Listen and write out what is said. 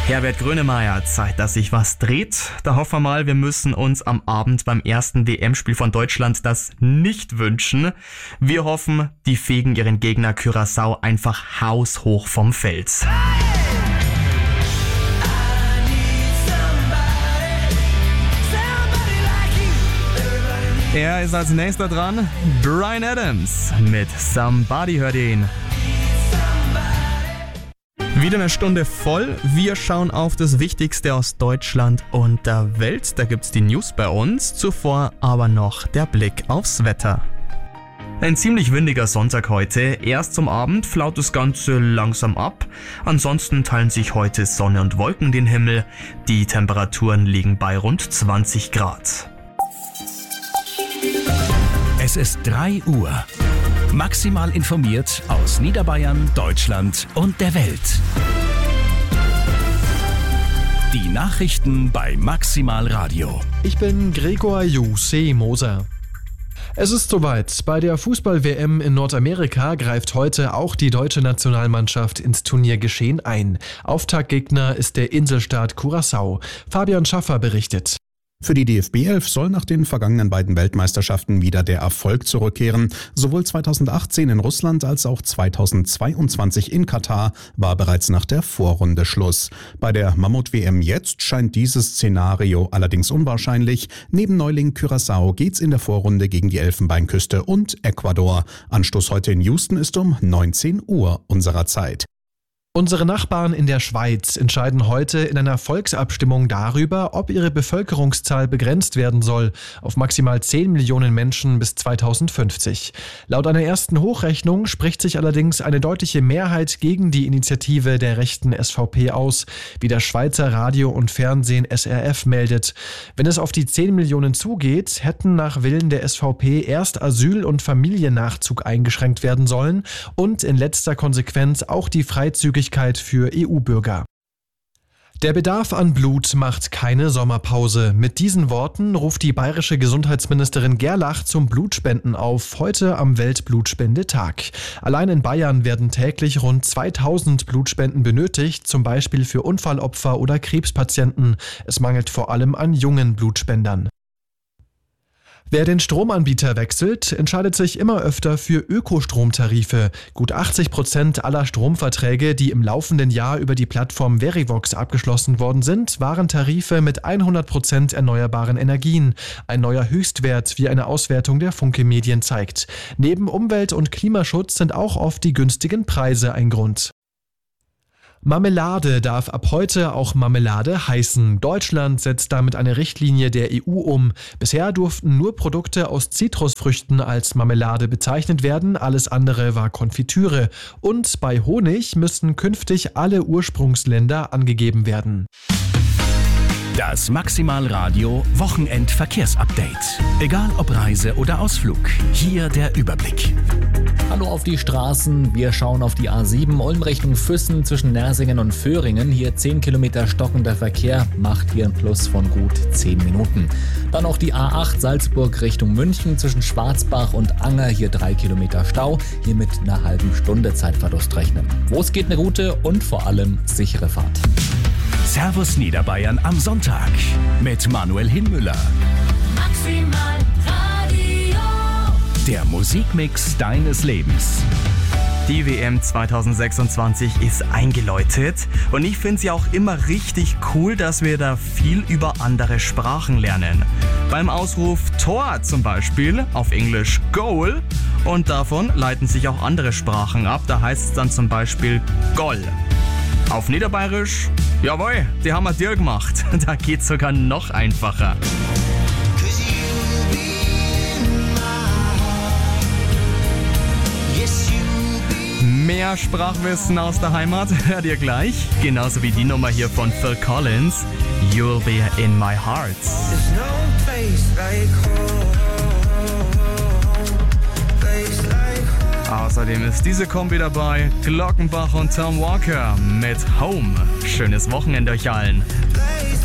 Herbert Grönemeyer, Zeit, dass sich was dreht. Da hoffen wir mal, wir müssen uns am Abend beim ersten WM-Spiel von Deutschland das nicht wünschen. Wir hoffen, die fegen ihren Gegner Curaçao einfach haushoch vom Feld. Er ist als nächster dran, Bryan Adams mit Somebody, hört ihn. Wieder eine Stunde voll. Wir schauen auf das Wichtigste aus Deutschland und der Welt. Da gibt's die News bei uns. Zuvor aber noch der Blick aufs Wetter. Ein ziemlich windiger Sonntag heute. Erst zum Abend flaut das Ganze langsam ab. Ansonsten teilen sich heute Sonne und Wolken den Himmel. Die Temperaturen liegen bei rund 20 Grad. Es ist 3 Uhr. Maximal informiert aus Niederbayern, Deutschland und der Welt. Die Nachrichten bei Maximal Radio. Ich bin Gregor Moser. Es ist soweit. Bei der Fußball-WM in Nordamerika greift heute auch die deutsche Nationalmannschaft ins Turniergeschehen ein. Auftaktgegner ist der Inselstaat Curaçao. Fabian Schaffer berichtet. Für die DFB 11 soll nach den vergangenen beiden Weltmeisterschaften wieder der Erfolg zurückkehren. Sowohl 2018 in Russland als auch 2022 in Katar war bereits nach der Vorrunde Schluss. Bei der Mammut-WM jetzt scheint dieses Szenario allerdings unwahrscheinlich. Neben Neuling Curaçao geht's in der Vorrunde gegen die Elfenbeinküste und Ecuador. Anstoß heute in Houston ist um 19 Uhr unserer Zeit. Unsere Nachbarn in der Schweiz entscheiden heute in einer Volksabstimmung darüber, ob ihre Bevölkerungszahl begrenzt werden soll auf maximal 10 Millionen Menschen bis 2050. Laut einer ersten Hochrechnung spricht sich allerdings eine deutliche Mehrheit gegen die Initiative der rechten SVP aus, wie das Schweizer Radio und Fernsehen SRF meldet. Wenn es auf die 10 Millionen zugeht, hätten nach Willen der SVP erst Asyl- und Familiennachzug eingeschränkt werden sollen und in letzter Konsequenz auch die Freizügigkeit für EU-Bürger. Der Bedarf an Blut macht keine Sommerpause. Mit diesen Worten ruft die bayerische Gesundheitsministerin Gerlach zum Blutspenden auf, heute am Weltblutspendetag. Allein in Bayern werden täglich rund 2000 Blutspenden benötigt, zum Beispiel für Unfallopfer oder Krebspatienten. Es mangelt vor allem an jungen Blutspendern. Wer den Stromanbieter wechselt, entscheidet sich immer öfter für Ökostromtarife. Gut 80% aller Stromverträge, die im laufenden Jahr über die Plattform Verivox abgeschlossen worden sind, waren Tarife mit 100% erneuerbaren Energien. Ein neuer Höchstwert, wie eine Auswertung der Funke Medien zeigt. Neben Umwelt- und Klimaschutz sind auch oft die günstigen Preise ein Grund. Marmelade darf ab heute auch Marmelade heißen. Deutschland setzt damit eine Richtlinie der EU um. Bisher durften nur Produkte aus Zitrusfrüchten als Marmelade bezeichnet werden, alles andere war Konfitüre. Und bei Honig müssen künftig alle Ursprungsländer angegeben werden. Das Maximal Radio Wochenendverkehrsupdate. Egal ob Reise oder Ausflug, hier der Überblick. Hallo auf die Straßen. Wir schauen auf die A7 Ulm Richtung Füssen zwischen Nersingen und Föhringen. Hier 10 Kilometer stockender Verkehr, macht hier ein Plus von gut 10 Minuten. Dann auch die A8 Salzburg Richtung München zwischen Schwarzbach und Anger. Hier 3 Kilometer Stau, hier mit einer halben Stunde Zeitverlust rechnen. Wo es geht, eine gute und vor allem sichere Fahrt. Servus Niederbayern am Sonntag mit Manuel Hinmüller. Maximal Radio. Der Musikmix deines Lebens. Die WM 2026 ist eingeläutet und ich finde es ja auch immer richtig cool, dass wir da viel über andere Sprachen lernen. Beim Ausruf Tor zum Beispiel, auf Englisch Goal, und davon leiten sich auch andere Sprachen ab, da heißt es dann zum Beispiel Goll. Auf Niederbayerisch, jawohl, die haben wir dir gemacht. Da geht's sogar noch einfacher. Mehr Sprachwissen aus der Heimat hört ihr gleich. Genauso wie die Nummer hier von Phil Collins, You'll Be in My Heart. Außerdem ist diese Kombi dabei, Glockenbach und Tom Walker mit Home. Schönes Wochenende euch allen.